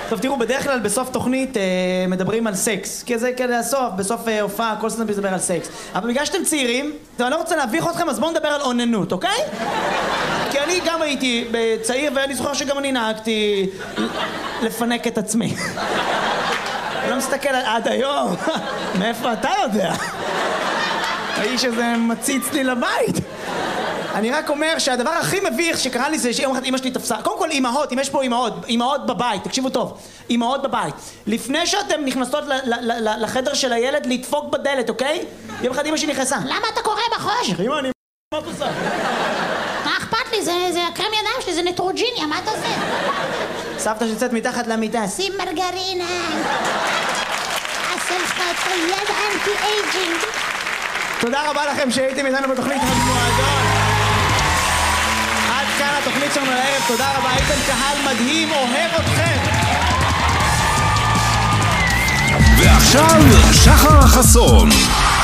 טוב, תראו, בדרך כלל בסוף תוכנית מדברים על סקס. כי זה כדי הסוף, בסוף הופעה, כל סטנדאפ מדבר על סקס. אבל בגלל שאתם צעירים, אני לא רוצה להביך אתכם, אז בואו נדבר על אוננות, אוקיי? כי אני גם הייתי צעיר, ואני זוכר שגם אני נהגתי לפנק את עצמי. אני לא מסתכל עד היום. מאיפה אתה יודע? האיש הזה מציץ לי לבית. אני רק אומר שהדבר הכי מביך שקרה לי זה שיום אחד אמא שלי תפסה. קודם כל אימהות, אם יש פה אימהות בבית, תקשיבו טוב, אימהות בבית. לפני שאתם נכנסות לחדר של הילד לדפוק בדלת, אוקיי? יום אחד אמא שלי נכנסה. למה אתה קורא בחושך? אמא, מה את עושה? מה אכפת לי? זה הקרם ידיים שלי, זה נטרוג'יניה, מה אתה עושה? סבתא שיוצאת מתחת למיטה. שים מרגרינה. עשה לך את היד אנטי אייג'ינג. תודה רבה לכם שהייתם איתנו בתוכנית המועדון. עד כאן התוכנית שלנו לערב, תודה רבה, הייתם קהל מדהים, אוהב אתכם. ועכשיו שחר חסון.